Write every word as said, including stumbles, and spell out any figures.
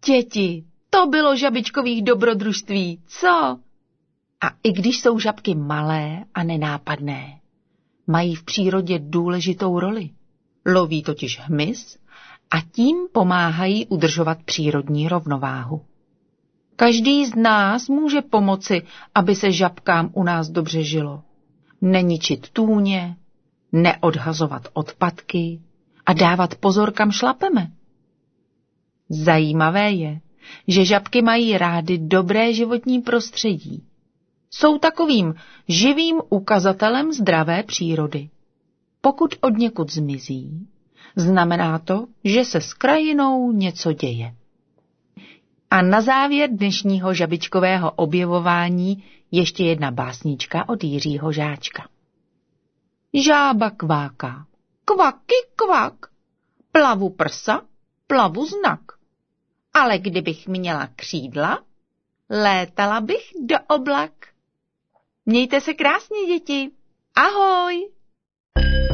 Děti, to bylo žabičkových dobrodružství, co? A i když jsou žabky malé a nenápadné, mají v přírodě důležitou roli. Loví totiž hmyz a tím pomáhají udržovat přírodní rovnováhu. Každý z nás může pomoci, aby se žabkám u nás dobře žilo. Neničit tůně, neodhazovat odpadky a dávat pozor, kam šlapeme. Zajímavé je, že žabky mají rády dobré životní prostředí. Jsou takovým živým ukazatelem zdravé přírody. Pokud odněkud zmizí, znamená to, že se s krajinou něco děje. A na závěr dnešního žabičkového objevování ještě jedna básnička od Jiřího Žáčka. Žába kváká, kvaky kvak, plavu prsa, plavu znak. Ale kdybych měla křídla, létala bych do oblak. Mějte se krásně, děti. Ahoj!